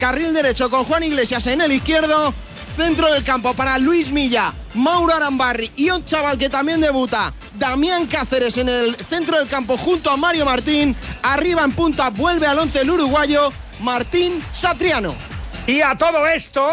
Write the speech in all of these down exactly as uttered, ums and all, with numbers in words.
carril derecho con Juan Iglesias en el izquierdo, centro del campo para Luis Milla, Mauro Arambarri y un chaval que también debuta, Damián Cáceres, en el centro del campo junto a Mario Martín. Arriba en punta vuelve al once el uruguayo Martín Satriano. Y a todo esto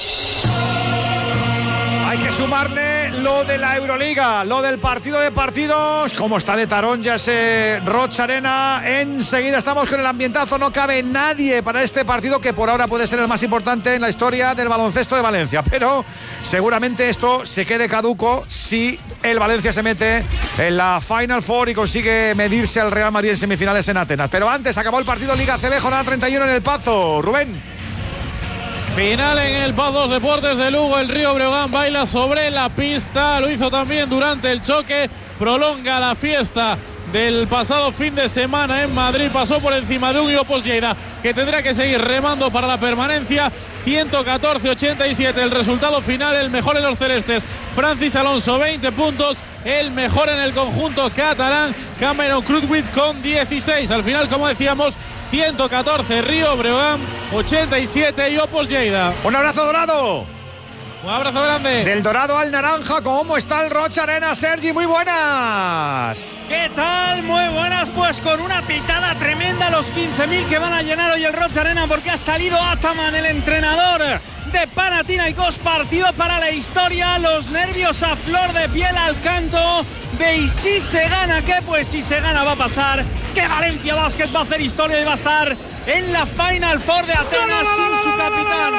hay que sumarle lo de la Euroliga, lo del partido de partidos. Cómo está de tarón ya ese Rocha Arena. Enseguida estamos con el ambientazo. No cabe nadie para este partido, que por ahora puede ser el más importante en la historia del baloncesto de Valencia. Pero seguramente esto se quede caduco si el Valencia se mete en la Final Four y consigue medirse al Real Madrid en semifinales en Atenas. Pero antes acabó el partido Liga A C B, jornada treinta y uno en El Pazo. Rubén. Final en el Paz dos Deportes de Lugo. El Río Breogán baila sobre la pista. Lo hizo también durante el choque. Prolonga la fiesta del pasado fin de semana en Madrid. Pasó por encima de un Opos Lleida que tendrá que seguir remando para la permanencia. ciento catorce a ochenta y siete el resultado final. El mejor en los celestes, Francis Alonso, veinte puntos. El mejor en el conjunto catalán, Cameron Krutwit, con dieciséis. Al final, como decíamos, ciento catorce Río Breogán, ochenta y siete y Opos Lleida. Un abrazo dorado. Un abrazo grande. Del dorado al naranja, ¿cómo está el Rocha Arena, Sergi? Muy buenas. ¿Qué tal? Muy buenas, pues con una pitada tremenda, los quince mil que van a llenar hoy el Rocha Arena, porque ha salido Ataman, el entrenador de Panathinaikos. Partido para la historia, los nervios a flor de piel al canto de y si se gana, ¿qué? Pues si se gana va a pasar que Valencia Basket va a hacer historia y va a estar en la Final Four de Atenas sin su capitán.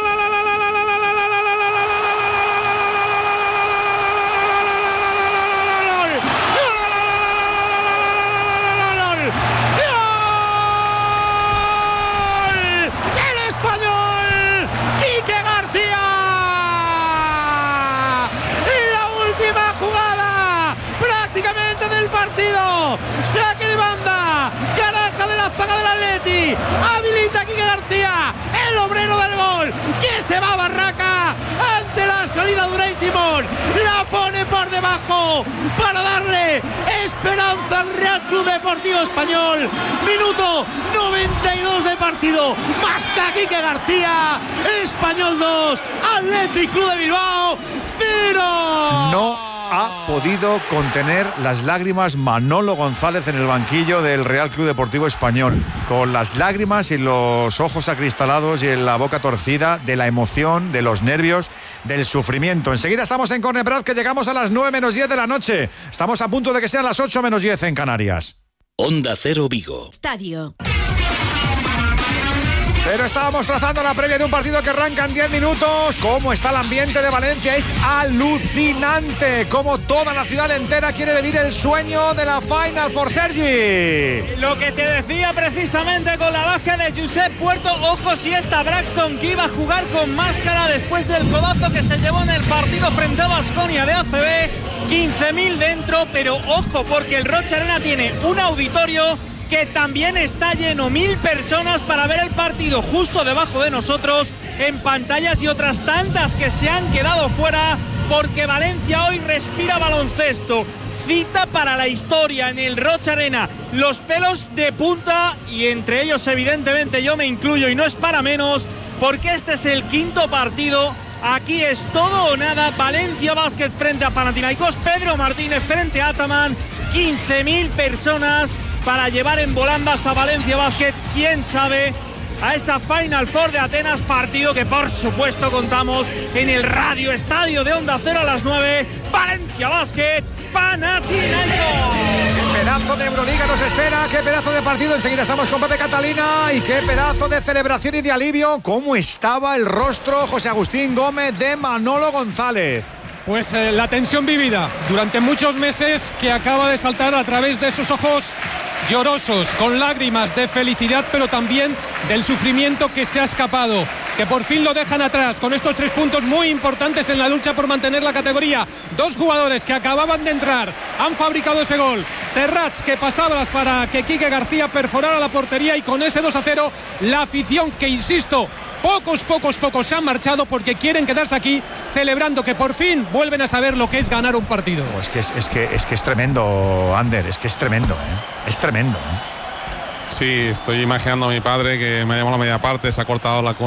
Saque de banda, caraja de la zaga del Atleti, habilita a Quique García, el obrero del gol, que se va a Barraca ante la salida de Unai Simón, la pone por debajo para darle esperanza al Real Club Deportivo Español. Minuto noventa y dos de partido, masca Quique García. Español dos, Athletic Club de Bilbao cero. No ha podido contener las lágrimas Manolo González en el banquillo del Real Club Deportivo Español, con las lágrimas y los ojos acristalados y en la boca torcida de la emoción, de los nervios, del sufrimiento. Enseguida estamos en Corner Prat, que llegamos a las nueve menos diez de la noche. Estamos a punto de que sean las ocho menos diez en Canarias. Onda Cero Vigo. Estadio. Pero estábamos trazando la previa de un partido que arranca en diez minutos. ¿Cómo está el ambiente de Valencia? Es alucinante. Como toda la ciudad entera quiere vivir el sueño de la Final Four, Sergi. Lo que te decía precisamente con la baja de Josep Puerto. Ojo si está Braxton, que iba a jugar con máscara después del codazo que se llevó en el partido frente a Baskonia de A C B. quince mil dentro, pero ojo, porque el Rocha Arena tiene un auditorio que también está lleno, mil personas para ver el partido justo debajo de nosotros en pantallas, y otras tantas que se han quedado fuera, porque Valencia hoy respira baloncesto. Cita para la historia en el Rocha Arena, los pelos de punta, y entre ellos evidentemente yo me incluyo, y no es para menos, porque este es el quinto partido. Aquí es todo o nada. Valencia Basket frente a Panathinaikos, Pedro Martínez frente a Ataman, quince mil personas para llevar en volandas a Valencia Basket, quién sabe, a esa Final Four de Atenas. Partido que por supuesto contamos en el Radio Estadio de Onda Cero a las nueve. Valencia Basket, Panathinaikos. Qué pedazo de Euroliga nos espera, qué pedazo de partido. Enseguida estamos con Pepe Catalina, y qué pedazo de celebración y de alivio. ¿Cómo estaba el rostro, José Agustín Gómez, de Manolo González? Pues eh, la tensión vivida durante muchos meses, que acaba de saltar a través de esos ojos llorosos, con lágrimas de felicidad, pero también del sufrimiento que se ha escapado, que por fin lo dejan atrás con estos tres puntos muy importantes en la lucha por mantener la categoría. Dos jugadores que acababan de entrar han fabricado ese gol. Terrats, que pasabas para que Quique García perforara la portería, y con ese dos a cero la afición, que insisto, pocos, pocos, pocos se han marchado porque quieren quedarse aquí celebrando que por fin vuelven a saber lo que es ganar un partido. Oh, es, que es, es, que, es que es tremendo, Ander, es que es tremendo, ¿eh? Es tremendo, ¿eh? Sí, estoy imaginando a mi padre que me ha llamado a la media parte, se ha cortado la